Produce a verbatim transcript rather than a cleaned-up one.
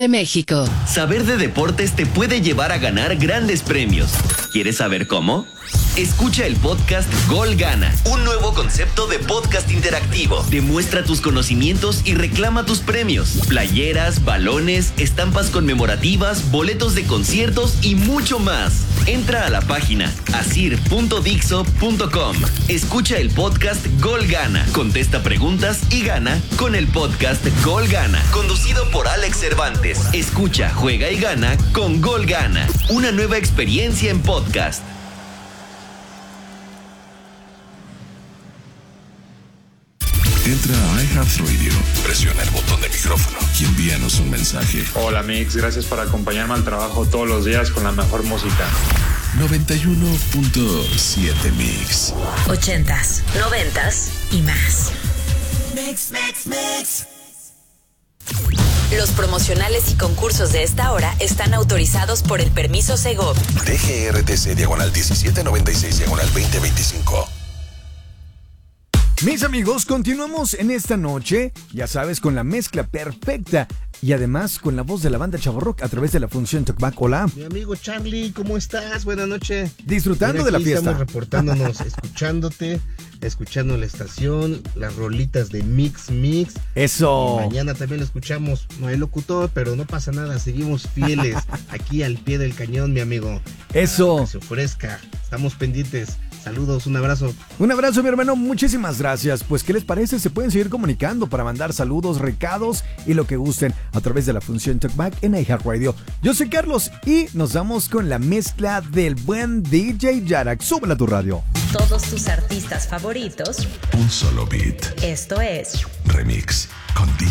de México. Saber de deportes te puede llevar a ganar grandes premios. ¿Quieres saber cómo? Escucha el podcast Gol Gana, un nuevo concepto de podcast interactivo. Demuestra tus conocimientos y reclama tus premios. Playeras, balones, estampas conmemorativas, boletos de conciertos y mucho más. Entra a la página asir punto dixo punto com. Escucha el podcast Gol Gana. Contesta preguntas y gana con el podcast Gol Gana. Conducido por Alex Cervantes. Escucha, juega y gana con Gol Gana. Una nueva experiencia en podcast. Entra a iHeartRadio, presiona el botón de micrófono y envíanos un mensaje. Hola Mix, gracias por acompañarme al trabajo todos los días con la mejor música. noventa y uno punto siete Mix. Ochentas, noventas y más. Mix, mix, mix. Los promocionales y concursos de esta hora están autorizados por el permiso Segov. D G R T C diagonal diecisiete noventa y seis diagonal veinte veinticinco. Mis amigos, continuamos en esta noche, ya sabes, con la mezcla perfecta y además con la voz de la banda Chavo Rock a través de la función Talkback. Hola. Mi amigo Charlie, ¿cómo estás? Buenas noches. Disfrutando de la fiesta. Estamos reportándonos, escuchándote, escuchando la estación, las rolitas de Mix Mix. Eso. Y mañana también lo escuchamos, no hay locutor, pero no pasa nada, seguimos fieles aquí al pie del cañón, mi amigo. Eso. Que se ofrezca, estamos pendientes. Saludos, un abrazo. Un abrazo, mi hermano, muchísimas gracias. Pues, ¿qué les parece? Se pueden seguir comunicando para mandar saludos, recados y lo que gusten a través de la función Talkback en iHeartRadio. Yo soy Carlos y nos vamos con la mezcla del buen D J Yarak. Súbela a tu radio. Todos tus artistas favoritos. Un solo beat. Esto es Remix con D